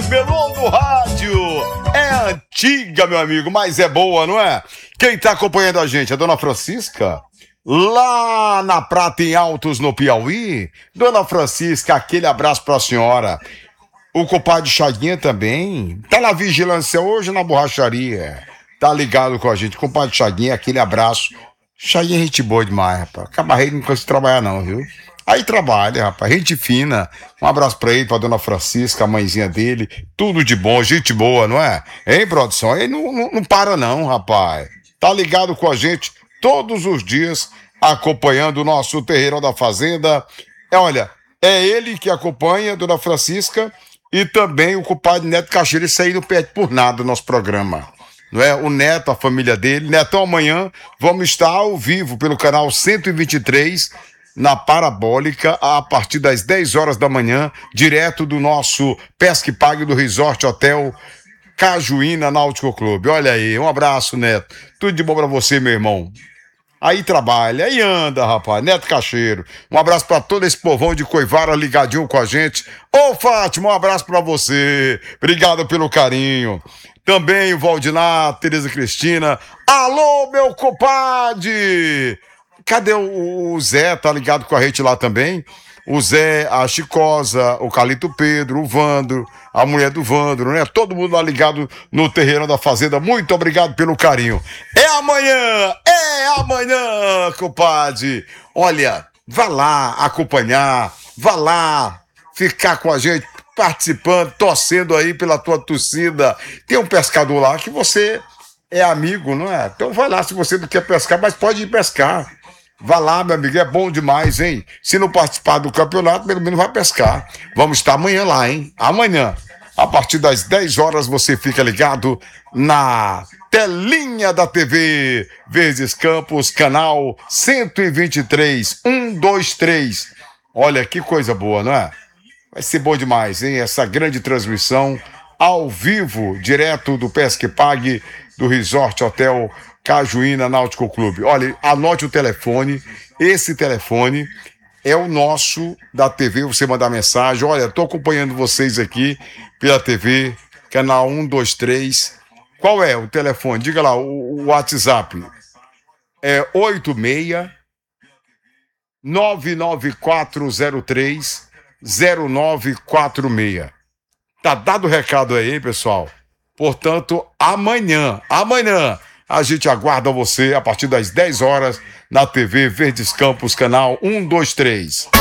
melô do rádio. É antiga, meu amigo, mas é boa, não é? Quem tá acompanhando a gente? A dona Francisca? Lá na Prata em Altos, no Piauí. Dona Francisca, aquele abraço pra senhora. O compadre Chaguinha também. Tá na vigilância hoje na borracharia. Tá ligado com a gente. Compadre Chaguinha, aquele abraço. Chaguinha é gente boa demais, rapaz. Cabarreiro não cansa de trabalhar não, viu? Aí trabalha, rapaz. Gente fina. Um abraço pra ele, pra dona Francisca, a mãezinha dele. Tudo de bom, gente boa, não é? Hein, produção? Ele não para não, rapaz. Tá ligado com a gente todos os dias, acompanhando o nosso Terreirão da Fazenda. Olha, é ele que acompanha a dona Francisca e também o compadre Neto Cacheiro. Isso aí não perde por nada do nosso programa. Não é? O Neto, a família dele. Netão, amanhã vamos estar ao vivo pelo canal 123 na Parabólica a partir das 10 horas da manhã, direto do nosso Pesca e Pague do Resort Hotel Cajuína Náutico Clube. Olha aí, um abraço, Neto. Tudo de bom pra você, meu irmão. Aí trabalha, aí anda, rapaz. Neto Cacheiro. Um abraço pra todo esse povão de Coivara ligadinho com a gente. Ô, Fátima, um abraço pra você. Obrigado pelo carinho. Também o Valdinar, Tereza Cristina. Alô, meu compadre! Cadê o Zé? Tá ligado com a gente lá também? O Zé, a Chicosa, o Calito Pedro, o Vandro, a mulher do Vandro, né? Todo mundo lá ligado no Terreirão da Fazenda. Muito obrigado pelo carinho. É amanhã, compadre. Olha, vá lá acompanhar, vá lá ficar com a gente, participando, torcendo aí pela tua torcida. Tem um pescador lá que você é amigo, não é? Então vai lá se você não quer pescar, mas pode ir pescar. Vá lá, meu amigo, é bom demais, hein? Se não participar do campeonato, pelo menos vai pescar. Vamos estar amanhã lá, hein? Amanhã, a partir das 10 horas, você fica ligado na telinha da TV Verdes Campos, canal 123, 123. Olha, que coisa boa, não é? Vai ser bom demais, hein? Essa grande transmissão ao vivo, direto do Pesca e Pague, do Resort Hotel Cajuína Náutico Clube. Olha, anote o telefone. Esse telefone é o nosso da TV. Você mandar mensagem. Olha, estou acompanhando vocês aqui pela TV, canal 123. Qual é o telefone? Diga lá, o WhatsApp. É 86 99403 0946. Tá dado o recado aí, hein, pessoal? Portanto, amanhã, a gente aguarda você a partir das 10 horas na TV Verdes Campos, canal 123.